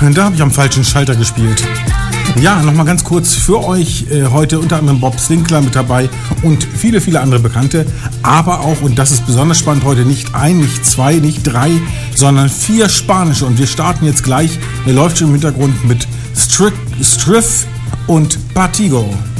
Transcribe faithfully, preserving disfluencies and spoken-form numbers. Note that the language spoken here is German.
Da habe ich am falschen Schalter gespielt. Ja, nochmal ganz kurz für euch äh, heute unter anderem Bob Sinclair mit dabei und viele, viele andere Bekannte. Aber auch, und das ist besonders spannend heute, nicht ein, nicht zwei, nicht drei, sondern vier spanische. Und wir starten jetzt gleich, er läuft schon im Hintergrund mit Striff und Partigo.